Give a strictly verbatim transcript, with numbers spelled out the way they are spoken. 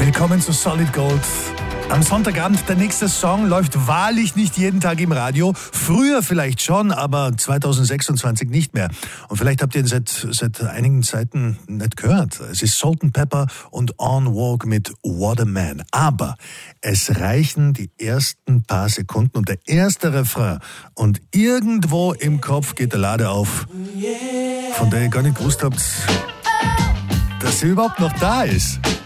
Willkommen zu Solid Gold. Am Sonntagabend, der nächste Song läuft wahrlich nicht jeden Tag im Radio. Früher vielleicht schon, aber zwanzig sechsundzwanzig nicht mehr. Und vielleicht habt ihr ihn seit, seit einigen Zeiten nicht gehört. Es ist Salt and Pepper und On Walk mit What a Man. Aber es reichen die ersten paar Sekunden und der erste Refrain. Und irgendwo im Kopf geht der Lade auf, von der ihr gar nicht gewusst habt, dass sie überhaupt noch da ist.